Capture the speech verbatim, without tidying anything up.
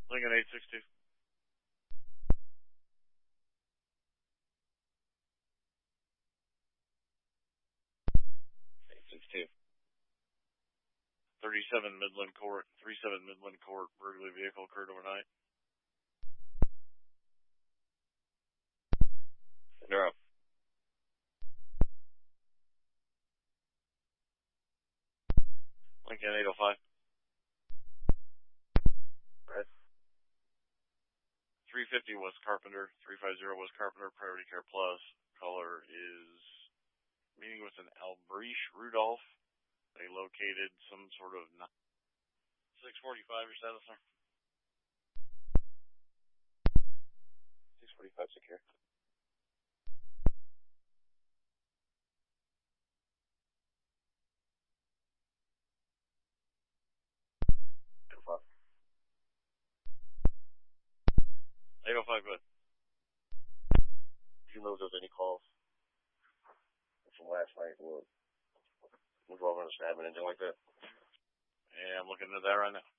Lincoln eight six two. eight six two. thirty-seven Midland Court, thirty-seven Midland Court, burglary vehicle occurred overnight. Neuro. Lincoln eight oh five. Red. three fifty West Carpenter, three fifty West Carpenter, Priority Care Plus. Caller is meeting with an Albrecht Rudolph. They located some sort of six forty-five, your status, sir? six forty-five secure. eight oh five, good. Do you know if there's any calls from last night? We'll, we'll go over and stab and anything like that. Yeah, I'm looking at that right now.